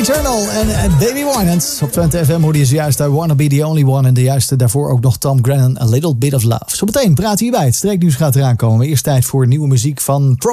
Eternal en Baby Winans. Op Twente FM hoorde je zojuist I Wanna Be The Only One. En de juiste daarvoor ook nog Tom Grennan, A Little Bit of Love. Zometeen praten we hierbij. Het streeknieuws gaat eraan komen. Maar eerst tijd voor nieuwe muziek van Pro